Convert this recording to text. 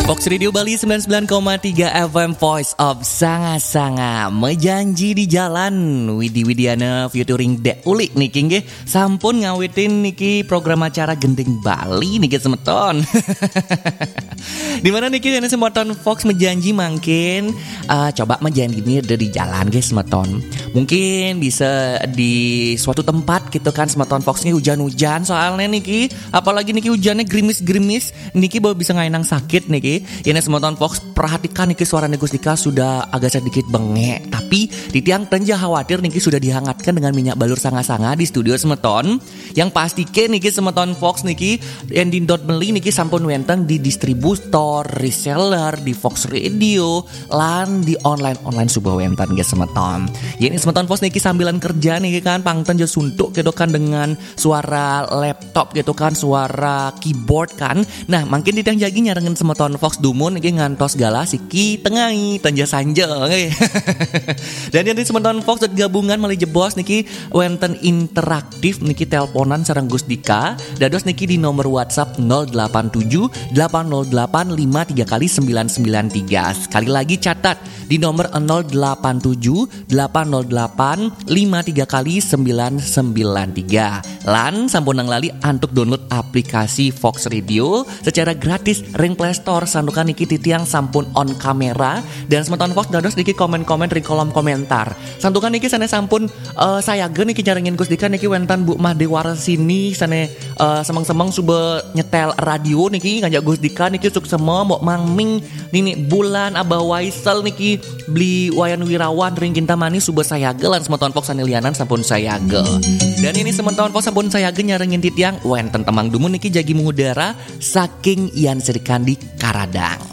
Fox Radio Bali 99,3 FM Voice of Sanga-Sanga Mejanji di jalan Widi Widiana featuring Dek Ulik niki nggih sampun ngawitin niki program acara Gending Bali niki semeton. Dimana niki ana semeton Fox mejanji mangkin coba mejanji ini dari jalan guys semeton. Mungkin bisa di suatu tempat gitu kan semeton Fox ini hujan-hujan soalnya niki apalagi niki hujannya gerimis-gerimis niki baru bisa ngainang sakit niki. Ini semeton Fox perhatikan niki suara Gus Dika sudah agak sedikit bengek, tapi di tiang tenja khawatir niki sudah dihangatkan dengan minyak balur sanga-sanga di studio semeton. Yang pasti ke niki semeton Fox niki yang di dot beli niki sampun wenteng di distributor, reseller, di Fox Radio, lan di online sebuah wenten guys semeton. Ya ini semeton Fox niki sambilan kerja niki kan pangten jo suntuk gitu kan dengan suara laptop gitu kan, suara keyboard kan. Nah, makin di tiang jagi nyarengen semeton Fox Dumun iki ngantos gala siki tengai tanja sanja dan yang di semeton Fox gabungan meuli jebos niki wenten interaktif niki teleponan sareng Gus Dika dados niki di nomor WhatsApp 087 808 53 kali 993. Sekali lagi catat di nomor 087 808 53 kali 993. Lan sampun nang lali antuk download aplikasi Fox Radio secara gratis ring Play Store sandukan niki titiang sampun on kamera dan semeton Fox dados niki komen-komen di kolom komentar. Sandukan niki sane sampun saya gen niki nyaringin Gus Dika niki wentan Bu Mah Dewarsini sane semang-semang suba nyetel radio niki ngajak Gus Dika niki suksema mbok mangming nini bulan Abah Waisel niki beli wayan wirawan ring kintamani suba saya gelan semeton Fox sane lianan sampun saya ge. Dan ini semeton Fox sampun saya ge nyaringin titiang wenten temang dumun niki jagi mengudara saking Ian Serikandi Karadang.